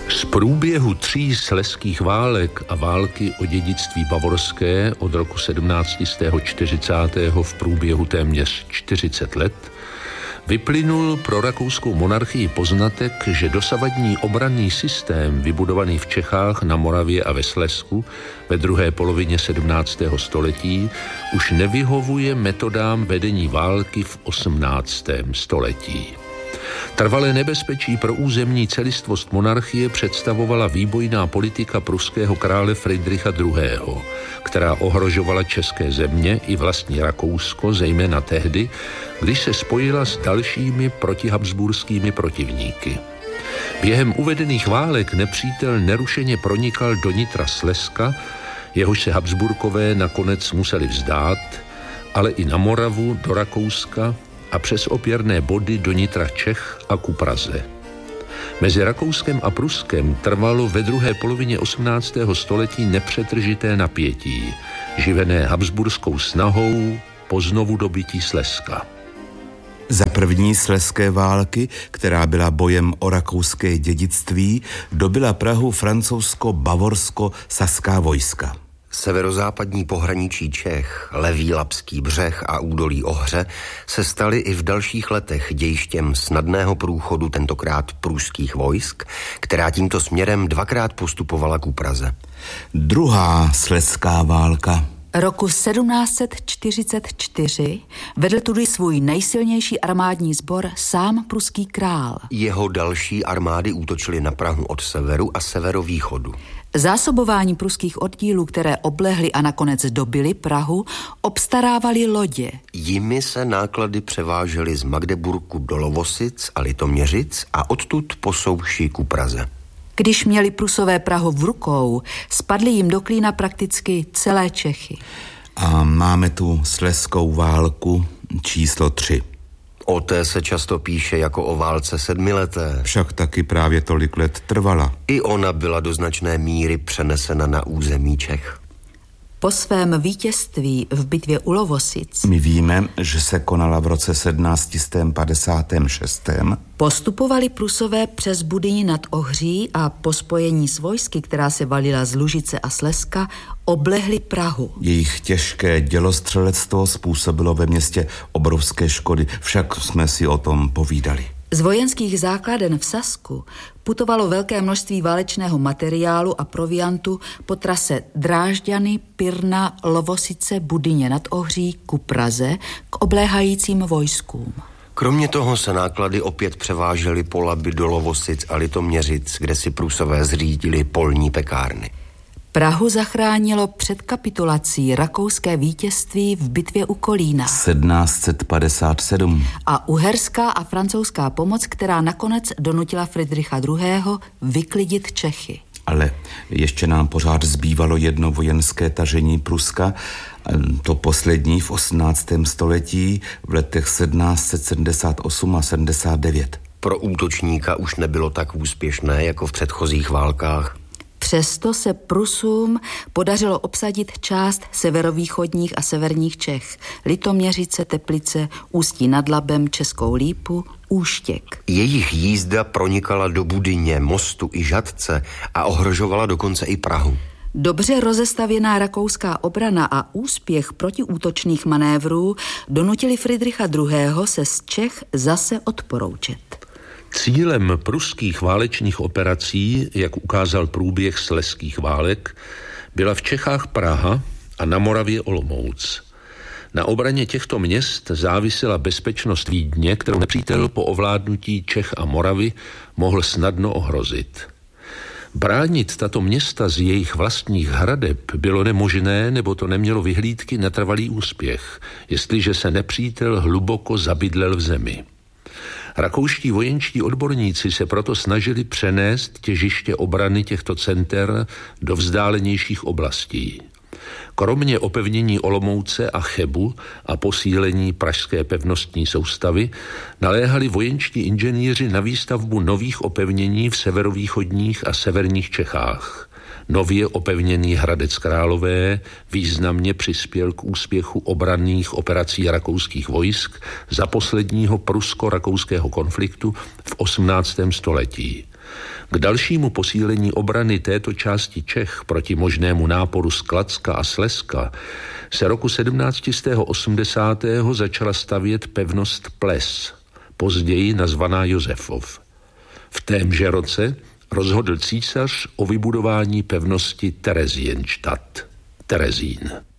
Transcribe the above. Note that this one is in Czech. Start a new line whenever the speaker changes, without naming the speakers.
Z průběhu 3 slezských válek a války o dědictví bavorské od roku 1740. v průběhu téměř 40 let vyplynul pro rakouskou monarchii poznatek, že dosavadní obranný systém vybudovaný v Čechách, na Moravě a ve Slezsku ve druhé polovině 17. století už nevyhovuje metodám vedení války v 18. století. Trvalé nebezpečí pro územní celistvost monarchie představovala výbojná politika pruského krále Fridricha II., která ohrožovala české země i vlastní Rakousko, zejména tehdy, když se spojila s dalšími protihabsburskými protivníky. Během uvedených válek nepřítel nerušeně pronikal do nitra Slezska, jehož se Habsburkové nakonec museli vzdát, ale i na Moravu, do Rakouska a přes opěrné body do nitra Čech a ku Praze. Mezi Rakouskem a Pruskem trvalo ve druhé polovině 18. století nepřetržité napětí, živené habsburskou snahou po znovudobytí Slezska.
Za první slezské války, která byla bojem o rakouské dědictví, dobyla Prahu francouzsko-bavorsko-saská vojska.
Severozápadní pohraničí Čech, levý Lapský břeh a údolí Ohře se staly i v dalších letech dějištěm snadného průchodu tentokrát pruských vojsk, která tímto směrem 2krát postupovala ku Praze.
Druhá slezská válka.
Roku 1744 vedl tudy svůj nejsilnější armádní sbor sám pruský král.
Jeho další armády útočily na Prahu od severu a severovýchodu.
Zásobování pruských oddílů, které oblehly a nakonec dobyly Prahu, obstarávaly lodě.
Jimi se náklady převážely z Magdeburku do Lovosic a Litoměřic a odtud po souši ku Praze.
Když měli Prusové Prahu v rukou, spadly jim do klína prakticky celé Čechy.
A máme tu slezskou válku číslo 3.
O té se často píše jako o válce 7leté.
Však taky právě tolik let trvala.
I ona byla do značné míry přenesena na území Čech.
Po svém vítězství v bitvě u Lovosic
My víme, že se konala v roce 1756.
Postupovali Prusové přes Budyni nad Ohří a po spojení s vojsky, která se valila z Lužice a Slezska, oblehli Prahu.
Jejich těžké dělostřelectvo způsobilo ve městě obrovské škody, však jsme si o tom povídali.
Z vojenských základen v Sasku putovalo velké množství válečného materiálu a proviantu po trase Drážďany, Pirna, Lovosice, Budyně nad Ohří ku Praze k obléhajícím vojskům.
Kromě toho se náklady opět převážely po Labi do Lovosic a Litoměřic, kde si Prusové zřídili polní pekárny.
Prahu zachránilo před kapitulací rakouské vítězství v bitvě u Kolína
1757
a uherská a francouzská pomoc, která nakonec donutila Fridricha II. Vyklidit Čechy.
Ale ještě nám pořád zbývalo jedno vojenské tažení Pruska, to poslední v 18. století v letech 1778 a 79.
Pro útočníka už nebylo tak úspěšné jako v předchozích válkách.
Přesto se Prusům podařilo obsadit část severovýchodních a severních Čech, Litoměřice, Teplice, Ústí nad Labem, Českou Lípu, Úštěk.
Jejich jízda pronikala do Budyně, Mostu i Žatce a ohrožovala dokonce i Prahu.
Dobře rozestavěná rakouská obrana a úspěch protiútočných manévrů donutili Fridricha II. Se z Čech zase odporoučet.
Cílem pruských válečných operací, jak ukázal průběh slezských válek, byla v Čechách Praha a na Moravě Olomouc. Na obraně těchto měst závisela bezpečnost Vídně, kterou nepřítel po ovládnutí Čech a Moravy mohl snadno ohrozit. Bránit tato města z jejich vlastních hradeb bylo nemožné, nebo to nemělo vyhlídky na trvalý úspěch, jestliže se nepřítel hluboko zabydlel v zemi. Rakouští vojenští odborníci se proto snažili přenést těžiště obrany těchto center do vzdálenějších oblastí. Kromě opevnění Olomouce a Chebu a posílení pražské pevnostní soustavy naléhali vojenští inženýři na výstavbu nových opevnění v severovýchodních a severních Čechách. Nově opevněný Hradec Králové významně přispěl k úspěchu obranných operací rakouských vojsk za posledního prusko-rakouského konfliktu v 18. století. K dalšímu posílení obrany této části Čech proti možnému náporu z Kladska a Slezska se roku 1780. začala stavět pevnost Ples, později nazvaná Josefov. V témže roce rozhodl císař o vybudování pevnosti Theresienstadt, Terezín.